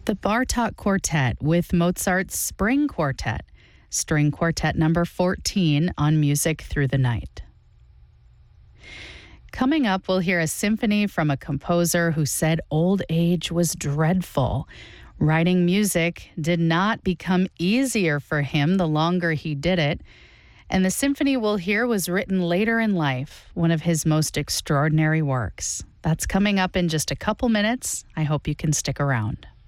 The Bartók Quartet with Mozart's Spring Quartet, String Quartet number 14 on Music Through the Night. Coming up, we'll hear a symphony from a composer who said old age was dreadful. Writing music did not become easier for him the longer he did it. And the symphony we'll hear was written later in life, one of his most extraordinary works. That's coming up in just a couple minutes. I hope you can stick around.